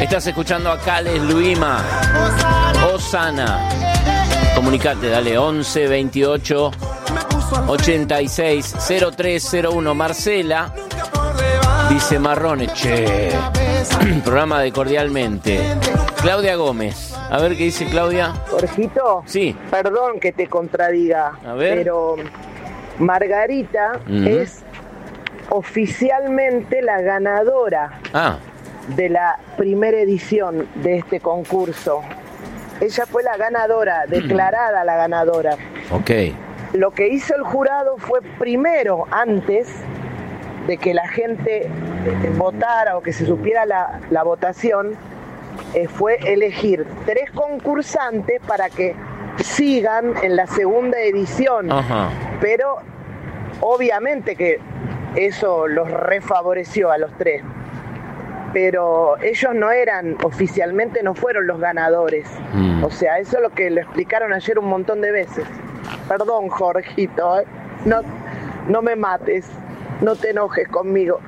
Estás escuchando a Cales Luima, Osana. Comunicate, dale, 11 28 86 0301. Marcela dice marrones, che. Programa de Cordialmente. Claudia Gómez. A ver qué dice Claudia. Jorgito, sí. Perdón que te contradiga, a ver. Pero Margarita es oficialmente la ganadora de la primera edición de este concurso. Ella fue la ganadora, declarada la ganadora. Ok. Lo que hizo el jurado fue primero, antes de que la gente votara o que se supiera la votación, fue elegir 3 concursantes para que sigan en la segunda edición. Ajá. Pero obviamente que eso los refavoreció a los 3. Pero ellos no eran, oficialmente no fueron los ganadores. O sea, eso es lo que lo explicaron ayer un montón de veces. Perdón, Jorgito, no me mates, no te enojes conmigo.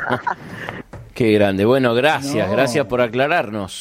Qué grande. Bueno, gracias por aclararnos.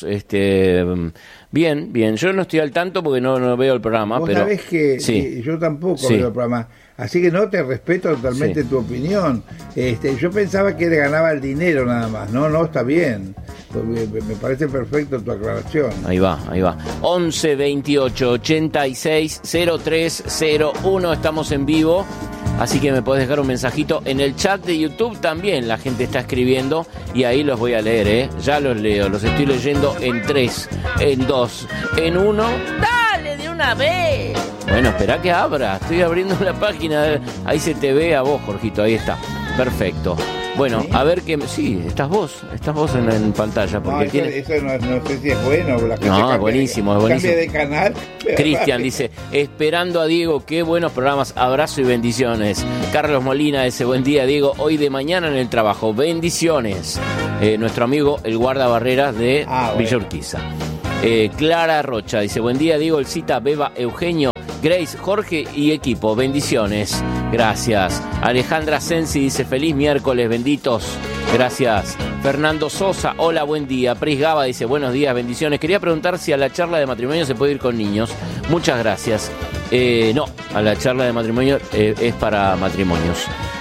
Bien, yo no estoy al tanto porque no veo el programa. Vos pero sabés que sí. Yo tampoco veo el programa. Así que no, te respeto totalmente tu opinión. Yo pensaba que ganaba el dinero nada más. No, está bien. Me parece perfecto tu aclaración. Ahí va. 11 28 86 0301. Estamos en vivo. Así que me podés dejar un mensajito. En el chat de YouTube también la gente está escribiendo. Y ahí los voy a leer, Ya los leo. Los estoy leyendo en 3, en 2, en 1. ¡Dale de una vez! Bueno, espera que abra. Estoy abriendo la página. Ahí se te ve a vos, Jorgito. Ahí está. Perfecto. Bueno, ¿sí? A ver qué... Sí, estás vos en pantalla. Porque eso no sé si es bueno. Es buenísimo. Cambia de canal. Cristian dice, esperando a Diego, qué buenos programas, abrazo y bendiciones. Carlos Molina dice, buen día Diego, hoy de mañana en el trabajo, bendiciones. Nuestro amigo el guardabarreras de Villa Urquiza. Clara Rocha dice, buen día Diego, el cita, Beba, Eugenio, Grace, Jorge y equipo, bendiciones. Gracias. Alejandra Sensi dice, feliz miércoles, benditos. Gracias. Fernando Sosa, hola, buen día. Pris Gaba dice, buenos días, bendiciones. Quería preguntar si a la charla de matrimonio se puede ir con niños. Muchas gracias. No, a la charla de matrimonio es para matrimonios.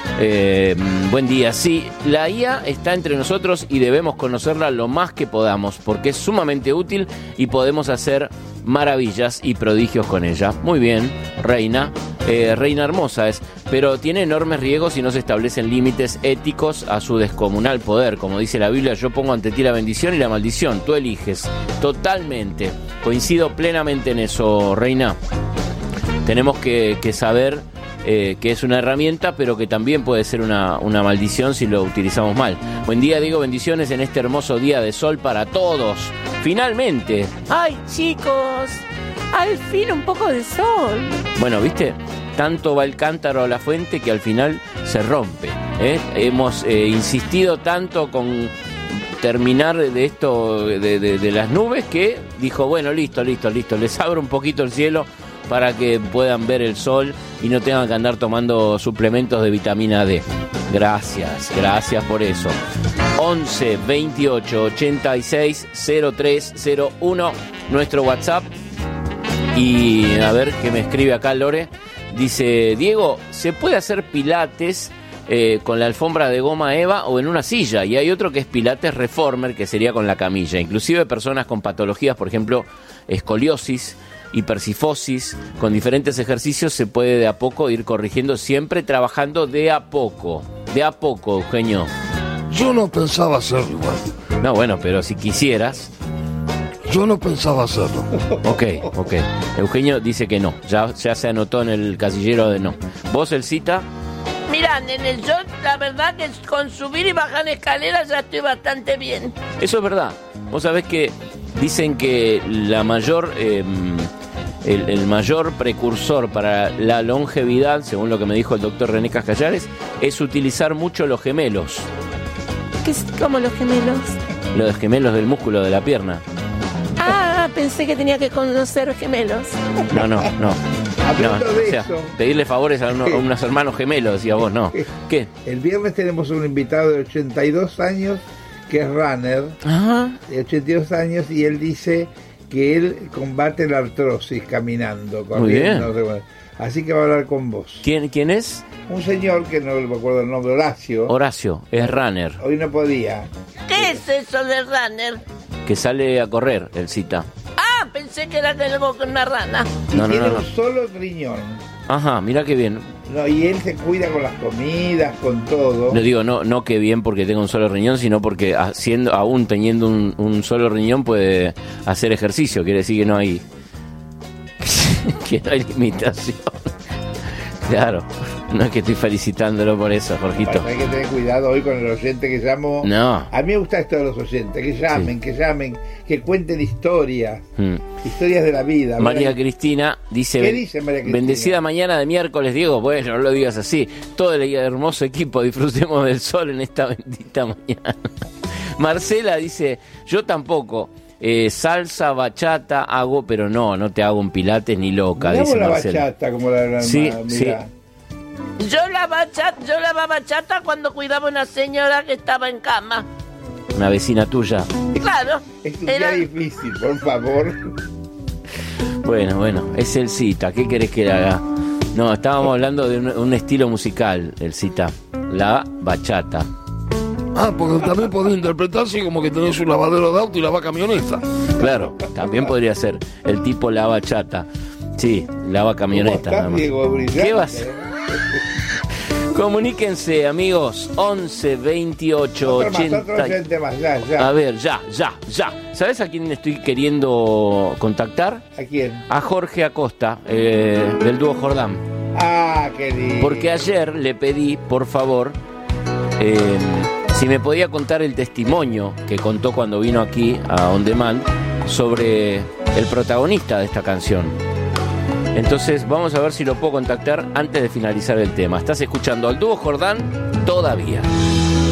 Buen día. Sí, la IA está entre nosotros y debemos conocerla lo más que podamos, porque es sumamente útil y podemos hacer maravillas y prodigios con ella. Muy bien, Reina. Reina hermosa es, pero tiene enormes riesgos si no se establecen límites éticos a su descomunal poder. Como dice la Biblia, yo pongo ante ti la bendición y la maldición, tú eliges. Totalmente, coincido plenamente en eso, Reina. Tenemos que saber que es una herramienta, pero que también puede ser una maldición si lo utilizamos mal. Buen día, digo, bendiciones en este hermoso día de sol para todos. Finalmente. ¡Ay, chicos! Al fin un poco de sol. Bueno, ¿viste? Tanto va el cántaro a la fuente que al final se rompe. Hemos insistido tanto con terminar de esto de las nubes que dijo, bueno, listo. Les abro un poquito el cielo para que puedan ver el sol y no tengan que andar tomando suplementos de vitamina D. Gracias por eso. 11 28 86 0301 nuestro WhatsApp. Y a ver qué me escribe acá Lore. Dice, Diego, ¿se puede hacer pilates con la alfombra de goma Eva o en una silla? Y hay otro que es pilates reformer, que sería con la camilla. Inclusive personas con patologías, por ejemplo, escoliosis, hipercifosis, con diferentes ejercicios se puede de a poco ir corrigiendo, siempre trabajando de a poco, Eugenio. Yo no pensaba hacerlo igual. No, bueno, pero si quisieras. Yo no pensaba hacerlo. Ok. Eugenio dice que no, ya se anotó en el casillero de no. ¿Vos, Elcita? Mira, nene, yo la verdad que con subir y bajar escaleras ya estoy bastante bien. Eso es verdad. Vos sabés que dicen que la mayor... El mayor precursor para la longevidad, según lo que me dijo el doctor René Cascallares, es utilizar mucho los gemelos. ¿Qué es como los gemelos? Los gemelos del músculo de la pierna. Ah, pensé que tenía que conocer gemelos. No. Hablando de eso, pedirle favores a unos hermanos gemelos, decía vos, ¿no? ¿Qué? El viernes tenemos un invitado de 82 años que es runner, de 82 años, y él dice que él combate la artrosis caminando, corriendo. Muy bien. Así que va a hablar con vos. ¿Quién es? Un señor que no me acuerdo el nombre, Horacio. Horacio, es runner. Hoy no podía. ¿Qué es eso de runner? Que sale a correr, el cita. Ah, pensé que era algo con una rana. No. Tiene un solo riñón. Ajá, mira qué bien. No, y él se cuida con las comidas, con todo. Le digo, no que bien porque tenga un solo riñón, sino porque aún teniendo un solo riñón puede hacer ejercicio. Quiere decir que no hay limitación. Claro, no es que estoy felicitándolo por eso, Jorgito. Hay que tener cuidado hoy con el oyente que llamo. No. A mí me gusta esto de los oyentes, que llamen, que cuenten historias, historias de la vida. María Cristina dice, ¿qué dice María Cristina? Bendecida mañana de miércoles, Diego. Bueno, no lo digas así. Todo el hermoso equipo, disfrutemos del sol en esta bendita mañana. Marcela dice, yo tampoco. Salsa, bachata hago, pero no te hago un pilates ni loca. No dice hago la Marcela. bachata como la Sí. Yo la bachata cuando cuidaba a una señora que estaba en cama. Una vecina tuya. Claro. Es un día difícil, por favor. Bueno, es el cita. ¿Qué querés que le haga? No, estábamos hablando de un estilo musical, el cita. La bachata. Porque también podés interpretarse como que tenés un lavadero de auto y lava camioneta. Claro, también podría ser el tipo lava chata. Sí, lava camioneta. ¿Cómo estás, Diego? Brillante. ¿Qué vas? Comuníquense, amigos, 11 28 80. Otro oyente más, ya. A ver, ya. ¿Sabes a quién estoy queriendo contactar? ¿A quién? A Jorge Acosta, del dúo Jordán. Ah, qué lindo. Porque ayer le pedí, por favor, si me podía contar el testimonio que contó cuando vino aquí a On Demand sobre el protagonista de esta canción. Entonces vamos a ver si lo puedo contactar antes de finalizar el tema. Estás escuchando al dúo Jordán todavía.